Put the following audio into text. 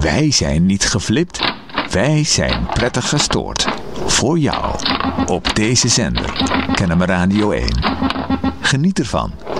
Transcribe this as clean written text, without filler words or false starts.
Wij zijn niet geflipt, wij zijn prettig gestoord. Voor jou, op deze zender, KNMR Radio 1. Geniet ervan.